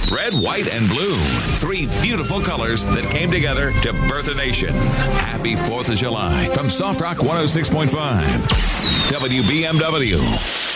Red, white, and blue. Three beautiful colors that came together to birth a nation. Happy 4th of July from Soft Rock 106.5. WBMW.